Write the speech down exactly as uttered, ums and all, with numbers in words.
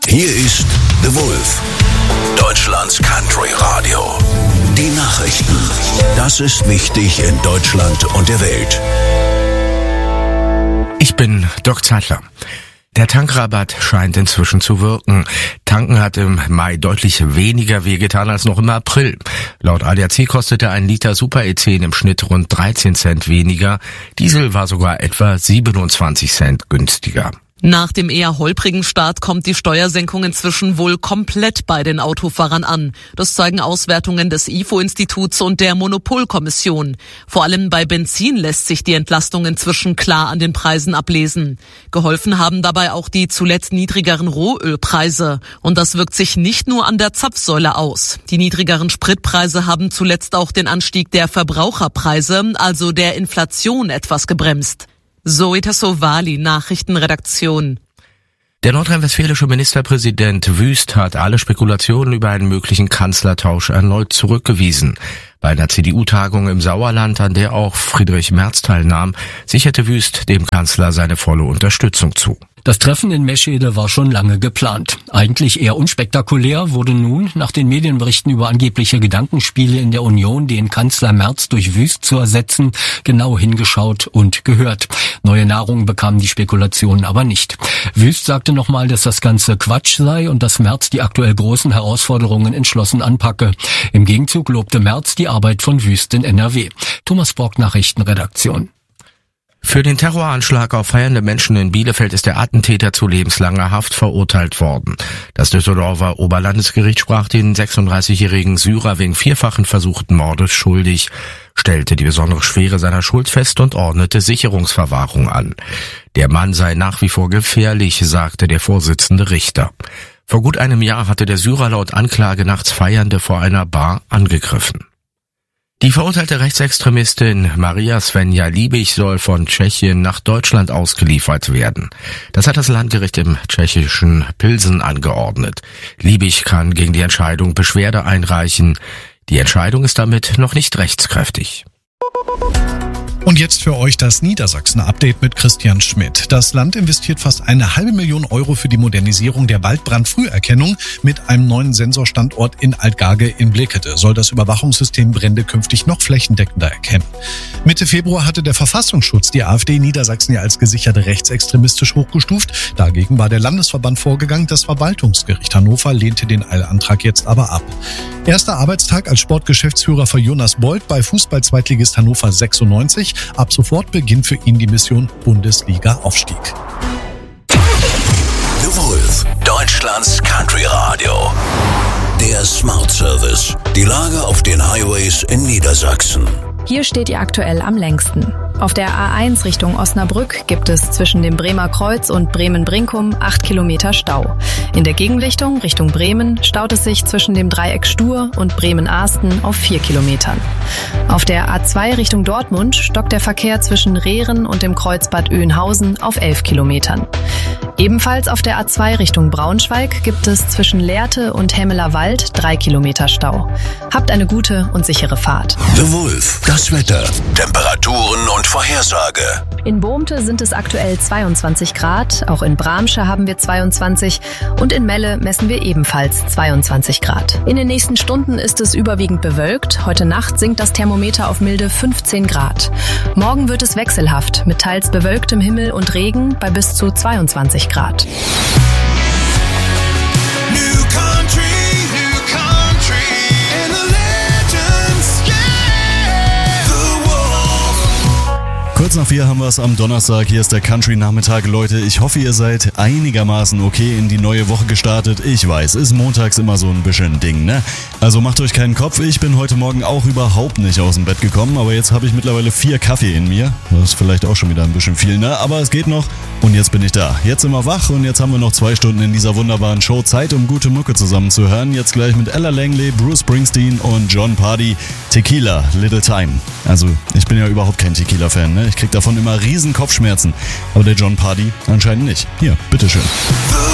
Hier ist The Wolf, Deutschlands Country Radio. Die Nachrichten. Das ist wichtig in Deutschland und der Welt. Ich bin Doc Zeitler. Der Tankrabatt scheint inzwischen zu wirken. Tanken hat im Mai deutlich weniger wehgetan als noch im April. Laut A D A C kostete ein Liter Super E zehn im Schnitt rund dreizehn Cent weniger. Diesel war sogar etwa siebenundzwanzig Cent günstiger. Nach dem eher holprigen Start kommt die Steuersenkung inzwischen wohl komplett bei den Autofahrern an. Das zeigen Auswertungen des I F O-Instituts und der Monopolkommission. Vor allem bei Benzin lässt sich die Entlastung inzwischen klar an den Preisen ablesen. Geholfen haben dabei auch die zuletzt niedrigeren Rohölpreise. Und das wirkt sich nicht nur an der Zapfsäule aus. Die niedrigeren Spritpreise haben zuletzt auch den Anstieg der Verbraucherpreise, also der Inflation, etwas gebremst. Zoe Tassovali, Nachrichtenredaktion. Der nordrhein-westfälische Ministerpräsident Wüst hat alle Spekulationen über einen möglichen Kanzlertausch erneut zurückgewiesen. Bei einer C D U-Tagung im Sauerland, an der auch Friedrich Merz teilnahm, sicherte Wüst dem Kanzler seine volle Unterstützung zu. Das Treffen in Meschede war schon lange geplant. Eigentlich eher unspektakulär wurde nun, nach den Medienberichten über angebliche Gedankenspiele in der Union, den Kanzler Merz durch Wüst zu ersetzen, genau hingeschaut und gehört. Neue Nahrung bekamen die Spekulationen aber nicht. Wüst sagte nochmal, dass das Ganze Quatsch sei und dass Merz die aktuell großen Herausforderungen entschlossen anpacke. Im Gegenzug lobte Merz die Arbeit von Wüst in N R W. Thomas Borg, Nachrichtenredaktion. Für den Terroranschlag auf feiernde Menschen in Bielefeld ist der Attentäter zu lebenslanger Haft verurteilt worden. Das Düsseldorfer Oberlandesgericht sprach den sechsunddreißigjährigen Syrer wegen vierfachen versuchten Mordes schuldig, stellte die besondere Schwere seiner Schuld fest und ordnete Sicherungsverwahrung an. Der Mann sei nach wie vor gefährlich, sagte der Vorsitzende Richter. Vor gut einem Jahr hatte der Syrer laut Anklage nachts Feiernde vor einer Bar angegriffen. Die verurteilte Rechtsextremistin Maria Svenja Liebig soll von Tschechien nach Deutschland ausgeliefert werden. Das hat das Landgericht im tschechischen Pilsen angeordnet. Liebig kann gegen die Entscheidung Beschwerde einreichen. Die Entscheidung ist damit noch nicht rechtskräftig. Und jetzt für euch das Niedersachsen-Update mit Christian Schmidt. Das Land investiert fast eine halbe Million Euro für die Modernisierung der Waldbrandfrüherkennung. Mit einem neuen Sensorstandort in Altgarge in Bleckede soll das Überwachungssystem Brände künftig noch flächendeckender erkennen. Mitte Februar hatte der Verfassungsschutz die AfD in Niedersachsen ja als gesichert rechtsextremistisch hochgestuft. Dagegen war der Landesverband vorgegangen. Das Verwaltungsgericht Hannover lehnte den Eilantrag jetzt aber ab. Erster Arbeitstag als Sportgeschäftsführer für Jonas Bolt bei Fußball-Zweitligist Hannover sechsundneunzig. Ab sofort beginnt für ihn die Mission Bundesliga-Aufstieg. The Wolf, Deutschlands Country Radio. Der Smart Service. Die Lage auf den Highways in Niedersachsen. Hier steht ihr aktuell am längsten. Auf der A eins Richtung Osnabrück gibt es zwischen dem Bremer Kreuz und Bremen-Brinkum acht Kilometer Stau. In der Gegenrichtung Richtung Bremen staut es sich zwischen dem Dreieck Stur und Bremen-Ahsten auf vier Kilometern. Auf der A zwei Richtung Dortmund stockt der Verkehr zwischen Rehren und dem Kreuzbad Oeynhausen auf elf Kilometern. Ebenfalls auf der A zwei Richtung Braunschweig gibt es zwischen Lehrte und Hemmeler Wald drei Kilometer Stau. Habt eine gute und sichere Fahrt. The Wolf, das Wetter, Temperaturen und Vorhersage. In Bohmte sind es aktuell zweiundzwanzig Grad, auch in Bramsche haben wir zweiundzwanzig und in Melle messen wir ebenfalls zweiundzwanzig Grad. In den nächsten Stunden ist es überwiegend bewölkt. Heute Nacht sinkt das Thermometer auf milde fünfzehn Grad. Morgen wird es wechselhaft mit teils bewölktem Himmel und Regen bei bis zu zweiundzwanzig Grad. New country, new country, and the legends, yeah, the Wolf. Kurz nach vier haben wir es am Donnerstag. Hier ist der Country-Nachmittag. Leute, ich hoffe, ihr seid einigermaßen okay in die neue Woche gestartet. Ich weiß, ist montags immer so ein bisschen Ding, ne? Also macht euch keinen Kopf. Ich bin heute Morgen auch überhaupt nicht aus dem Bett gekommen, aber jetzt habe ich mittlerweile vier Kaffee in mir. Das ist vielleicht auch schon wieder ein bisschen viel, ne? Aber es geht noch. Und jetzt bin ich da. Jetzt sind wir wach und jetzt haben wir noch zwei Stunden in dieser wunderbaren Show Zeit, um gute Mucke zusammen zu hören. Jetzt gleich mit Ella Langley, Bruce Springsteen und John Pardy. Tequila, Little Time. Also, ich bin ja überhaupt kein Tequila-Fan, ne? Ich krieg davon immer riesen Kopfschmerzen. Aber der John Pardy anscheinend nicht. Hier, bitteschön.